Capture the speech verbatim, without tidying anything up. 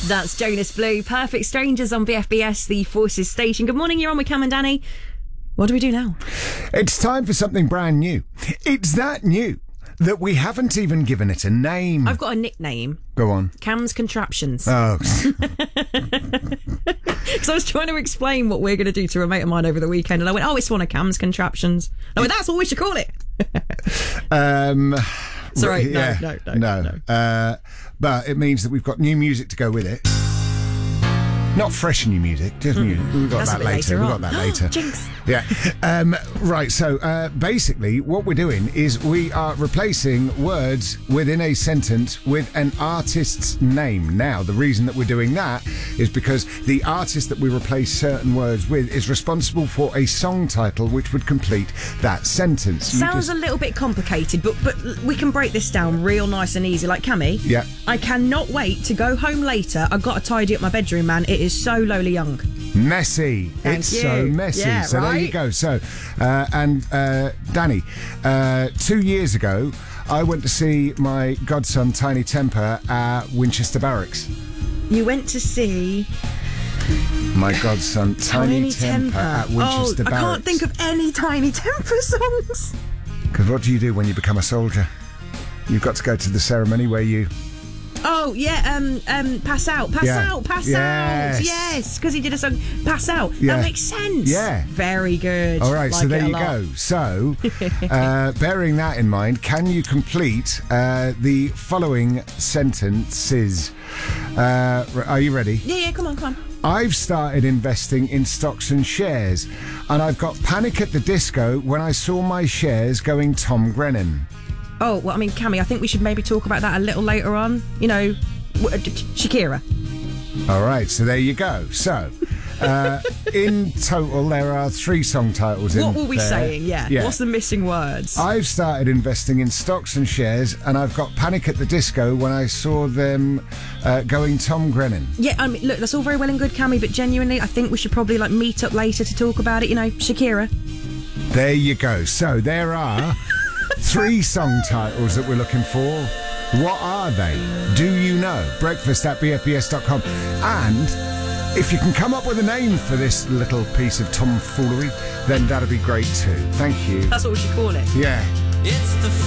That's Jonas Blue. Perfect Strangers on B F B S, the Forces station. Good morning, you're on with Cam and Danny. What do we do now? It's time for something brand new. It's that new that we haven't even given it a name. I've got a nickname. Go on. Cam's Contraptions. Oh. Because I was trying to explain what we're going to do to a mate of mine over the weekend, and I went, oh, it's one of Cam's Contraptions. I went, that's what we should call it. um... Sorry, yeah, no, no, no. no. no. Uh, but it means that we've got new music to go with it. Not fresh new music, just mm. music. We've got That's that later. later. We've got that later. Jinx. Yeah. Um, right, so uh, basically what we're doing is we are replacing words within a sentence with an artist's name. Now, the reason that we're doing that is because the artist that we replace certain words with is responsible for a song title which would complete that sentence. You Sounds just... a little bit complicated, but but we can break this down real nice and easy. Like, Cammy, yeah. I cannot wait to go home later. I've got to tidy up my bedroom, man. It is so Lola Young. Messy. Thank it's you. so messy. Yeah, so right? there you go. So, uh, and uh, Danny, uh, two years ago, I went to see my godson Tiny Temper at Winchester Barracks. You went to see my godson Tiny, Tiny Temper, Temper at Winchester oh, Barracks. I can't think of any Tiny Temper songs. Because what do you do when you become a soldier? You've got to go to the ceremony where you... Oh, yeah, um, um, pass out, pass Yeah. out, pass Yes. out. Yes, because he did a song, pass out. Yeah. That makes sense. Yeah. Very good. All right, Like so there it a you lot. go. So, uh, bearing that in mind, can you complete uh, the following sentences? Uh, are you ready? Yeah, yeah, come on, come on. I've started investing in stocks and shares, and I've got Panic at the Disco when I saw my shares going Tom Grennan. Oh, well, I mean, Cammy, I think we should maybe talk about that a little later on. You know, w- d- d- Shakira. All right, so there you go. So, uh, in total, there are three song titles in What were we there. saying? Yeah. Yeah. What's the missing words? I've started investing in stocks and shares, and I've got Panic at the Disco when I saw them uh, going Tom Grennan. Yeah, I mean, look, that's all very well and good, Cammy, but genuinely, I think we should probably like meet up later to talk about it. You know, Shakira. There you go. So there are three song titles that we're looking for. What are they? Do you know? Breakfast at b f b s dot com. And if you can come up with a name for this little piece of tomfoolery, then that'd be great too. Thank you. That's what we should call it. Yeah. It's the